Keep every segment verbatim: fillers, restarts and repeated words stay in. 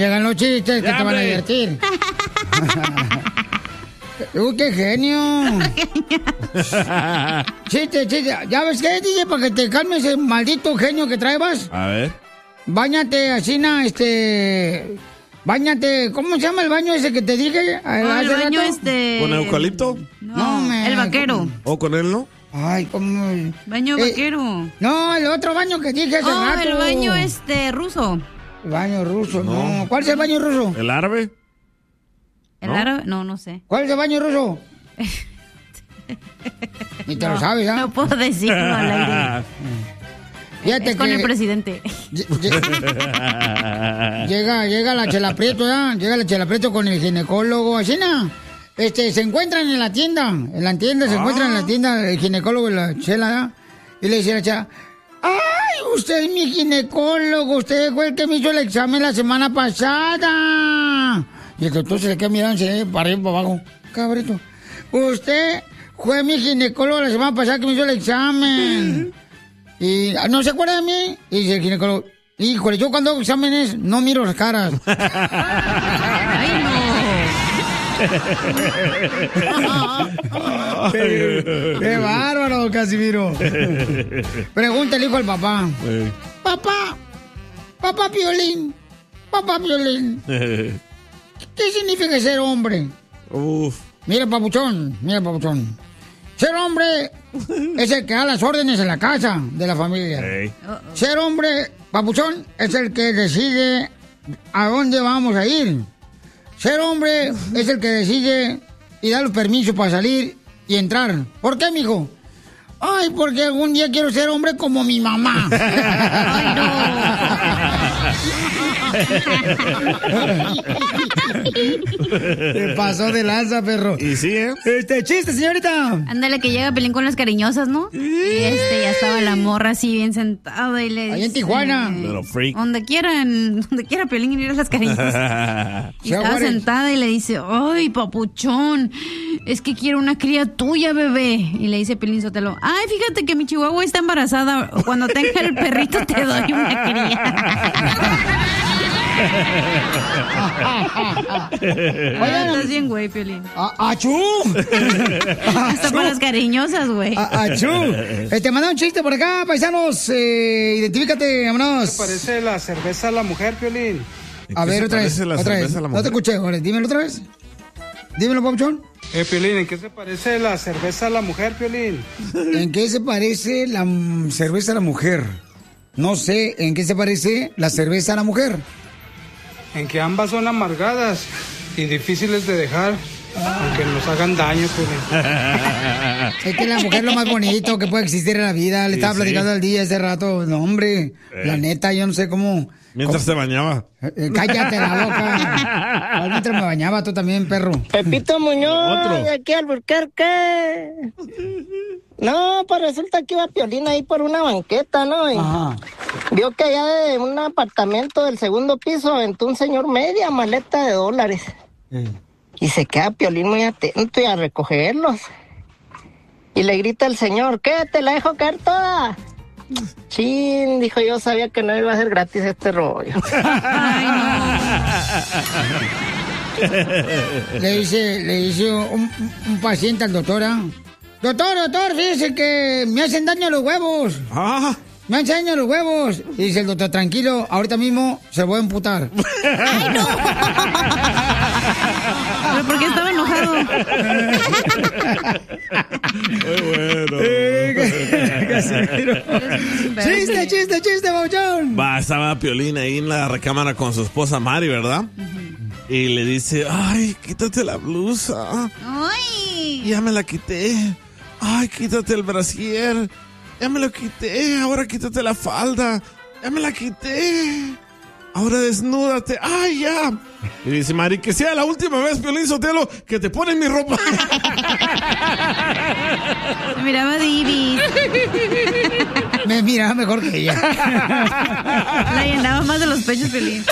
Llegan los chistes que Ya, te van a hombre. divertir. ¡Uy, qué genio! Chiste, chiste. ¿Ya ves qué, D J? Para que te calmes ese maldito genio que traebas. A ver. Báñate, así, na, este... Báñate, ¿cómo se llama el baño ese que te dije? Oh, el hace baño rato? este... ¿Con eucalipto? No, me- el vaquero. ¿O con él, no? Ay, ¿cómo? Baño Eh, vaquero. No, el otro baño que dije hace Oh, rato. el baño este ruso. El baño ruso, no. ¿Cuál es el baño ruso? ¿El árabe? ¿El ¿No? árabe? No, no sé. ¿Cuál es el baño ruso? Ni te no, lo sabes, ¿ah? No puedo decirlo al aire. Fíjate Es con que el presidente. lle- lle- llega, llega la Chela Prieto, ¿ya? Llega la Chela Prieto con el ginecólogo, así, ¿no? Este, se encuentran en la tienda, en la tienda, se Ah. encuentran en la tienda el ginecólogo y la Chela, ¿ya? Y le dice a la Chela, ¡ay, usted es mi ginecólogo! Usted fue el que me hizo el examen la semana pasada. Y el doctor se le queda mirando para arriba y para abajo. Cabrito, usted fue mi ginecólogo la semana pasada que me hizo el examen. Y ¿no se acuerda de mí? Y dice el ginecólogo, híjole, yo cuando hago exámenes no miro las caras. Ay, no. qué, qué bárbaro, Casimiro. Pregúntale, hijo al papá. Eh. Papá, papá Piolín, papá Piolín, ¿qué significa ser hombre? Uf. Mira, papuchón, mira, papuchón. Ser hombre es el que da las órdenes en la casa de la familia. Ey. Ser hombre, papuchón, es el que decide a dónde vamos a ir. Ser hombre es el que decide y da los permisos para salir y entrar. ¿Por qué, mijo? Ay, porque algún día quiero ser hombre como mi mamá. Ay, no. Te pasó de lanza, perro. Y sí, ¿eh? Este chiste, señorita. Ándale, que llega Pelín con las cariñosas, ¿no? Y este, ya estaba la morra así bien sentada y le dice... Ahí en Tijuana. Little freak. Donde quieran, donde quiera Pelín ir a las cariñosas. Y estaba Juárez. sentada y le dice, ay, papuchón, es que quiero una cría tuya, bebé. Y le dice Pelín Sotelo, ay, fíjate que mi chihuahua está embarazada. Cuando tenga el perrito te doy una cría. Oigan, Estás bien, güey, Pelín. a- ¡Achú! Hasta para las cariñosas, güey. A- ¡Achú! Eh, Te manda un chiste por acá, paisanos. Eh, identifícate, vámonos. Parece la cerveza a la mujer, Piolín. A ¿Qué ver, se otra vez. parece la Otra vez. cerveza a la No te mujer? escuché, ahora, dímelo otra vez. Dímelo, papuchón. Eh, Piolín, ¿en qué se parece la cerveza a la mujer, Piolín? ¿En qué se parece la mm, cerveza a la mujer? No sé en qué se parece la cerveza a la mujer. En que ambas son amargadas y difíciles de dejar, aunque nos hagan daño, Piolín. Es que la mujer es lo más bonito que puede existir en la vida. Le Sí, estaba sí. platicando al día ese rato. No, hombre, Eh. la neta, yo no sé cómo... Mientras se bañaba. Eh, cállate la boca. Al mientras me bañaba tú también, perro. Pepito Muñoz, Otro. de aquí al Albuquerque. No, pues resulta que iba Piolín ahí por una banqueta, ¿no? Y Ajá. vio que allá de un apartamento del segundo piso aventó un señor media maleta de dólares. Y se queda Piolín muy atento y a recogerlos. Y le grita el señor, ¿qué? ¿Te la dejo caer toda? Chin, dijo, yo sabía que no iba a ser gratis este rollo. Le dice, le dice un, un paciente al doctor, ¿ah? Doctor, doctor, fíjese que me hacen daño los huevos. Ah, Me hacen daño los huevos. Y dice el doctor, tranquilo, ahorita mismo se voy a emputar. ¿Pero por qué estaba enojado? muy bueno. Chiste, chiste, chiste, Bauchón. Va, estaba Piolín ahí en la recámara con su esposa Mari, ¿verdad? Y le dice, ay, quítate la blusa. ¡Ay! Ya me la quité. Ay, quítate el brasier. Ya me lo quité. Ahora quítate la falda. Ya me la quité. Ahora desnúdate. ¡Ay, ya! Y dice Mari, que sea la última vez, Piolín Sotelo, que te ponen mi ropa. Me miraba Divis. Me miraba mejor que ella. La llenaba más de los pechos, Pelín.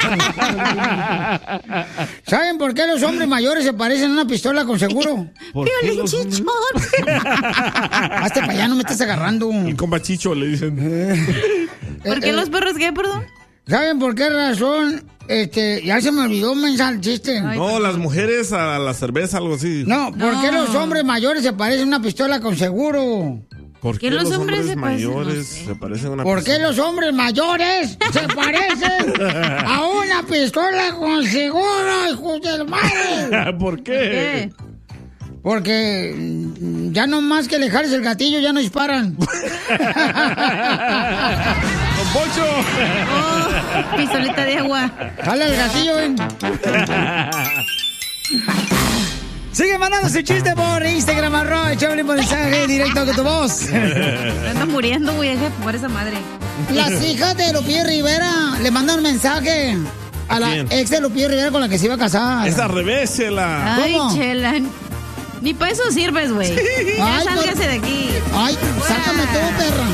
¿Saben por qué los hombres mayores se parecen a una pistola con seguro? ¿Por qué Piolín los hombres- chichón. Hazte para allá, no me estés agarrando. El compa Chicho, le dicen. ¿Por qué Eh, los perros qué, perdón? ¿Saben por qué razón Este, ya se me olvidó un mensaje el chiste. No, las mujeres a la cerveza, algo así. No, ¿por No. qué los hombres mayores se parecen a una pistola con seguro? ¿Por qué, ¿Qué los, los hombres hombres se parecen? mayores No sé. se parecen a una ¿Por qué pistola? los hombres mayores se parecen a una pistola con seguro, hijos del madre? ¿Por qué? ¿Qué? Porque mm, ya no más que le jales el gatillo, ya no disparan. ¡Don Poncho! Oh, pistolita de agua. Jala el gatillo, ven. Sigue mandando su chiste por Instagram, arroba, échale un mensaje directo con tu voz. Me ando muriendo, güey, por esa madre. Las hijas de Lupillo Rivera le mandan un mensaje a la ¿Quién? ex de Lupillo Rivera con la que se iba a casar. Es al revés, Chela. Ay, ¿Cómo? Chela. Ni para eso sirves, güey. Ya Ay, sálgase por- de aquí. Ay, sácame tú, perra.